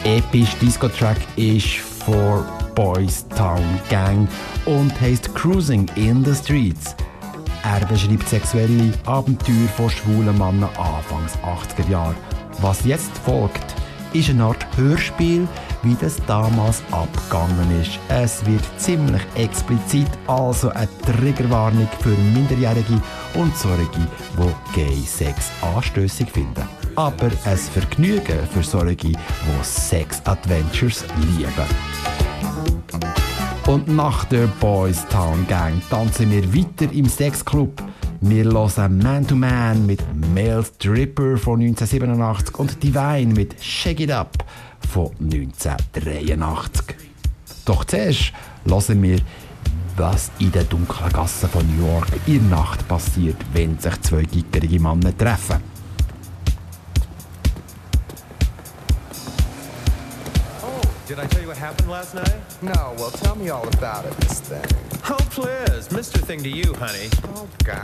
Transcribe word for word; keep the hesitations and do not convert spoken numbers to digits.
epische Disco-Track ist von Boys Town Gang und heisst Cruising in the Streets. Er beschreibt sexuelle Abenteuer von schwulen Männern Anfangs achtziger Jahre. Was jetzt folgt, ist eine Art Hörspiel, wie das damals abgegangen ist. Es wird ziemlich explizit, also eine Triggerwarnung für Minderjährige und solche, die Gay-Sex anstössig finden. Aber ein Vergnügen für solche, die Sex-Adventures lieben. Und nach der Boys Town Gang tanzen wir weiter im Sexclub. Wir hören Man to Man mit Male Stripper von neunzehnhundertsiebenundachtzig und Divine mit Shake It Up von neunzehnhundertdreiundachtzig. Doch zuerst hören wir, was in den dunklen Gassen von New York in der Nacht passiert, wenn sich zwei gickerige Männer treffen. Did I tell you what happened last night? No, well, tell me all about it, this thing. Oh, please. Mister Thing to you, honey. Oh, God.